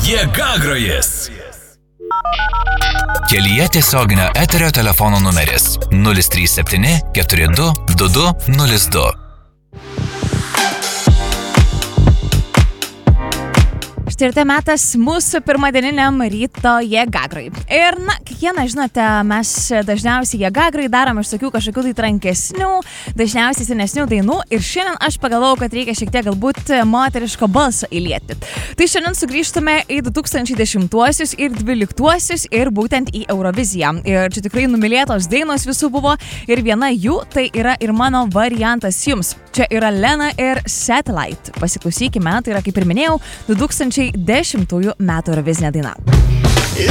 Jėgagrojis. Kelyje tiesioginio eterio telefono numeris 037 42 2202. Štai ir tai metas mūsų pirmadieniniam ryto Jėgagroj. Ir, kiekvieną, žinote, mes dažniausiai Jėgagroj darom iš tokių kažkokių tai trankesnių, dažniausiai senesnių dainų. Ir šiandien aš pagalvojau, kad reikia šiek tiek galbūt moteriško balsą įlieti. Tai šiandien sugrįžtume į 2010-uosius ir 2012-uosius ir būtent į Euroviziją. Ir čia tikrai numylėtos dainos visų buvo. Ir viena jų tai yra ir mano variantas jums. Čia yra Lena ir Satellite. Pasiklausykime, tai yra, kaip ir minėjau, 2010 metų Eurovizinė daina.